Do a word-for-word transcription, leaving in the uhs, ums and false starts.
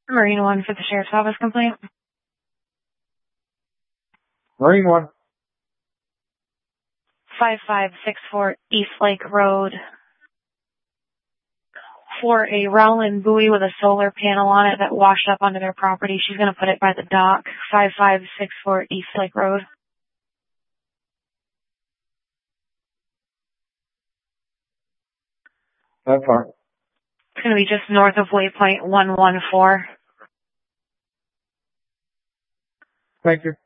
Marine one for the Sheriff's Office complaint. Marine one. five five six four East Lake Road. For a Rowland buoy with a solar panel on it that washed up onto their property. She's going to put it by the dock. five five six four East Lake Road. That's fine. It's going to be just north of waypoint one one four. Thank you.